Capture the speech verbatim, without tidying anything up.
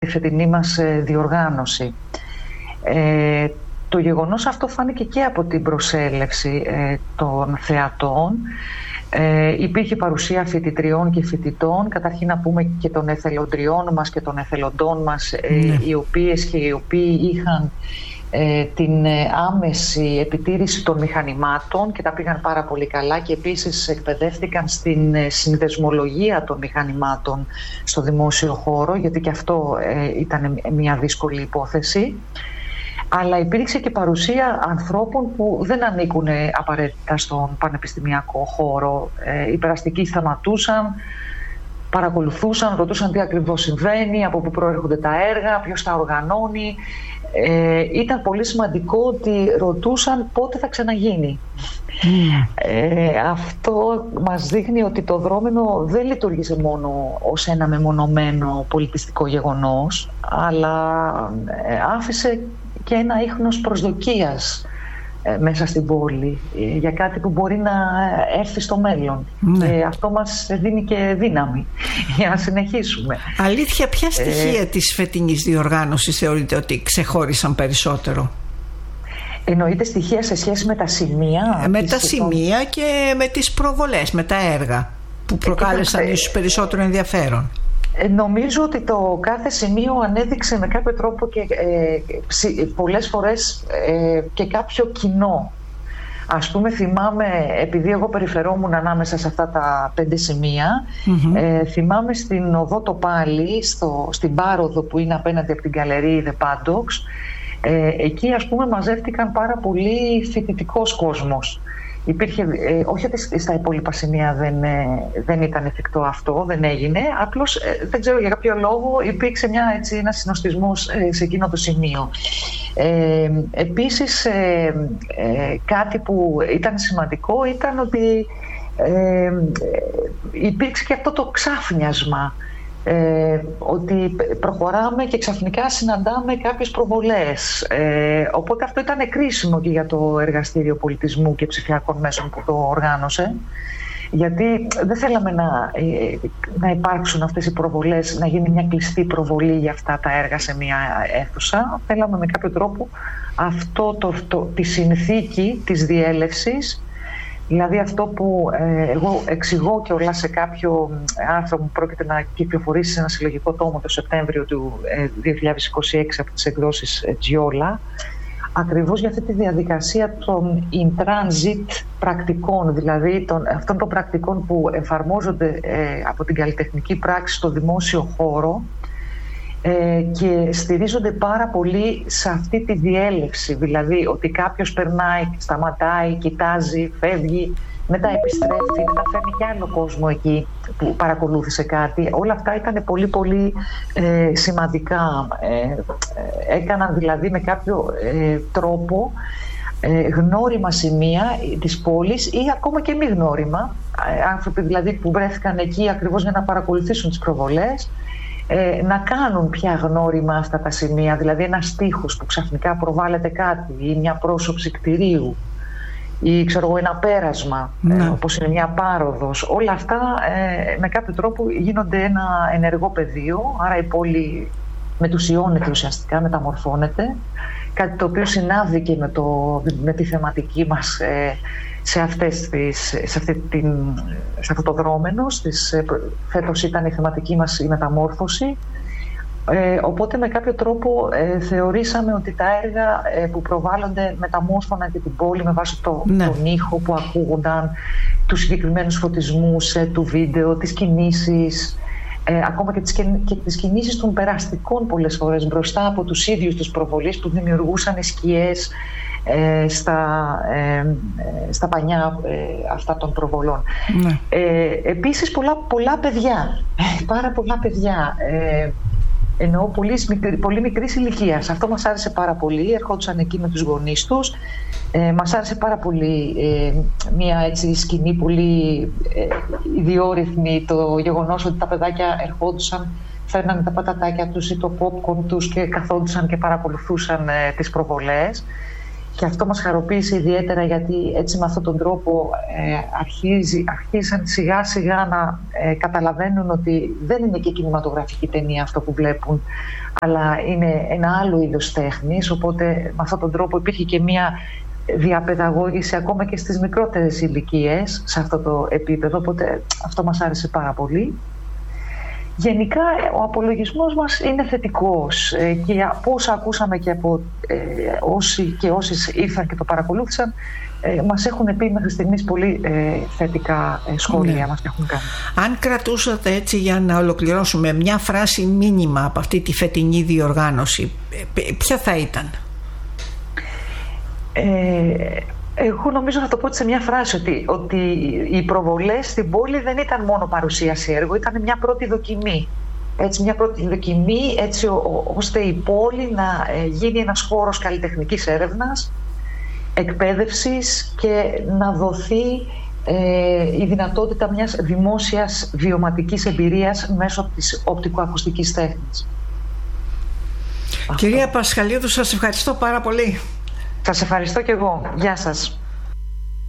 τη φετινή μας διοργάνωση. Ε, το γεγονός αυτό φάνηκε και από την προσέλευση ε, των θεατών. Ε, υπήρχε παρουσία φοιτητριών και φοιτητών, καταρχήν να πούμε και των εθελοντριών μας και των εθελοντών μας, ε, ναι. οι οποίες και οι οποίοι είχαν ε, την άμεση επιτήρηση των μηχανημάτων και τα πήγαν πάρα πολύ καλά, και επίσης εκπαιδεύτηκαν στην συνδεσμολογία των μηχανημάτων στο δημόσιο χώρο, γιατί και αυτό ε, ήταν μια δύσκολη υπόθεση. Αλλά υπήρξε και παρουσία ανθρώπων που δεν ανήκουν απαραίτητα στον πανεπιστημιακό χώρο. Ε, οι περαστικοί σταματούσαν, παρακολουθούσαν, ρωτούσαν τι ακριβώς συμβαίνει, από πού προέρχονται τα έργα, ποιος τα οργανώνει. Ε, ήταν πολύ σημαντικό ότι ρωτούσαν πότε θα ξαναγίνει. Mm. Ε, αυτό μας δείχνει ότι το Δρόμενο δεν λειτουργήσε μόνο ως ένα μεμονωμένο πολιτιστικό γεγονός, αλλά ε, άφησε και ένα ίχνος προσδοκίας ε, μέσα στην πόλη ε, για κάτι που μπορεί να έρθει στο μέλλον. Ναι. Ε, αυτό μας δίνει και δύναμη για να συνεχίσουμε. Αλήθεια, ποια στοιχεία ε, της φετινής διοργάνωσης θεωρείτε ότι ξεχώρισαν περισσότερο? Εννοείται στοιχεία σε σχέση με τα σημεία? Ε, με τα σημεία των... και με τις προβολές, με τα έργα που προκάλεσαν ε, ίσως περισσότερο ενδιαφέρον. Νομίζω ότι το κάθε σημείο ανέδειξε με κάποιο τρόπο και ε, πολλές φορές ε, και κάποιο κοινό. Ας πούμε, θυμάμαι, επειδή εγώ περιφερόμουν ανάμεσα σε αυτά τα πέντε σημεία, mm-hmm. ε, θυμάμαι στην οδό το Πάλι, στο, στην Πάροδο που είναι απέναντι από την γκαλερί The Paddox, ε, εκεί ας πούμε μαζεύτηκαν πάρα πολύ φοιτητικός κόσμος. Υπήρχε, ε, όχι ότι στα υπόλοιπα σημεία δεν, ε, δεν ήταν εφικτό αυτό, δεν έγινε, απλώς ε, δεν ξέρω για κάποιο λόγο υπήρξε μια, έτσι, ένας συνοστισμός ε, σε εκείνο το σημείο. Ε, επίσης ε, ε, κάτι που ήταν σημαντικό ήταν ότι ε, υπήρξε και αυτό το ξάφνιασμα. Ε, ότι προχωράμε και ξαφνικά συναντάμε κάποιες προβολές, ε, οπότε αυτό ήταν κρίσιμο και για το Εργαστήριο Πολιτισμού και Ψηφιακών Μέσων που το οργάνωσε, γιατί δεν θέλαμε να, ε, να υπάρξουν αυτές οι προβολές, να γίνει μια κλειστή προβολή για αυτά τα έργα σε μια αίθουσα. Θέλαμε με κάποιο τρόπο αυτό το, το, τη συνθήκη της διέλευσης, δηλαδή αυτό που ε, εγώ εξηγώ και όλα σε κάποιο άρθρο που πρόκειται να κυκλοφορήσει σε ένα συλλογικό τόμο το Σεπτέμβριο του ε, δύο χιλιάδες είκοσι έξι από τις εκδόσεις ε, Τζιόλα, ακριβώς για αυτή τη διαδικασία των in transit πρακτικών, δηλαδή των, αυτών των πρακτικών που εφαρμόζονται ε, από την καλλιτεχνική πράξη στο δημόσιο χώρο, Ε, και στηρίζονται πάρα πολύ σε αυτή τη διέλευση, δηλαδή ότι κάποιος περνάει, σταματάει, κοιτάζει, φεύγει, μετά επιστρέφει, μετά φέρνει και άλλο κόσμο εκεί που παρακολούθησε κάτι. Όλα αυτά ήταν πολύ πολύ ε, σημαντικά. Ε, ε, έκαναν δηλαδή με κάποιο ε, τρόπο ε, γνώριμα σημεία της πόλης ή ακόμα και μη γνώριμα, ε, άνθρωποι δηλαδή που βρέθηκαν εκεί ακριβώς για να παρακολουθήσουν τις προβολές, Ε, να κάνουν πια γνώριμα αυτά τα σημεία, δηλαδή ένα στίχος που ξαφνικά προβάλλεται κάτι ή μια πρόσωψη κτηρίου ή ξέρω εγώ ένα πέρασμα, ε, όπως είναι μια πάροδος. Όλα αυτά ε, με κάποιο τρόπο γίνονται ένα ενεργό πεδίο, άρα η πόλη μετουσιώνεται ουσιαστικά, μεταμορφώνεται, κάτι το οποίο συνάδει και με, το, με τη θεματική μας ε, σε, αυτές τις, σε, αυτή την, σε αυτό το δρόμενο. Στις, φέτος ήταν η θεματική μας η μεταμόρφωση, ε, οπότε με κάποιο τρόπο ε, θεωρήσαμε ότι τα έργα ε, που προβάλλονται μεταμόρφωναν και την πόλη με βάση το, ναι. τον ήχο που ακούγονταν, τους συγκεκριμένους φωτισμούς ε, του βίντεο, τις κινήσεις, ε, ακόμα και τις, και τις κινήσεις των περαστικών πολλές φορές μπροστά από τους ίδιους τους προβολείς που δημιουργούσαν σκιές Ε, στα, ε, στα πανιά ε, αυτά των προβολών. Ναι. Ε, επίσης πολλά, πολλά παιδιά, πάρα πολλά παιδιά, ε, εννοώ πολύ, πολύ μικρής ηλικίας. Αυτό μας άρεσε πάρα πολύ, ερχόντουσαν εκεί με τους γονείς τους. Ε, μας άρεσε πάρα πολύ ε, μια έτσι σκηνή πολύ ε, ιδιόρυθμη, το γεγονός ότι τα παιδάκια ερχόντουσαν, φέρνανε τα πατατάκια τους ή το popcorn τους και καθόντουσαν και παρακολουθούσαν ε, τις προβολές. και αυτό μας χαροποίησε ιδιαίτερα, γιατί έτσι με αυτόν τον τρόπο ε, αρχίζει, αρχίζαν σιγά σιγά να ε, καταλαβαίνουν ότι δεν είναι και κινηματογραφική ταινία αυτό που βλέπουν, αλλά είναι ένα άλλο είδος τέχνης, οπότε με αυτόν τον τρόπο υπήρχε και μια διαπαιδαγώγηση ακόμα και στις μικρότερες ηλικίες σε αυτό το επίπεδο, οπότε αυτό μας άρεσε πάρα πολύ. Γενικά ο απολογισμός μας είναι θετικός και από όσα ακούσαμε και από ε, όσοι και όσοι ήρθαν και το παρακολούθησαν, ε, μας έχουν πει μέχρι στιγμής πολύ ε, θετικά ε, σχόλια. Ναι. Μας έχουν κάνει. Αν κρατούσατε έτσι, για να ολοκληρώσουμε, μια φράση μήνυμα από αυτή τη φετινή διοργάνωση, ποια θα ήταν? Ε, εγώ νομίζω θα το πω σε μια φράση, ότι, ότι οι προβολές στην πόλη δεν ήταν μόνο παρουσίαση έργου, ήταν μια πρώτη δοκιμή. Έτσι, μια πρώτη δοκιμή έτσι ο, ο, ώστε η πόλη να ε, γίνει ένας χώρος καλλιτεχνικής έρευνας, εκπαίδευσης και να δοθεί ε, η δυνατότητα μιας δημόσιας βιωματικής εμπειρίας μέσω της οπτικοακουστικής τέχνης. Κυρία Πασχαλίδου, σας ευχαριστώ πάρα πολύ. Σας ευχαριστώ και εγώ. Γεια σας.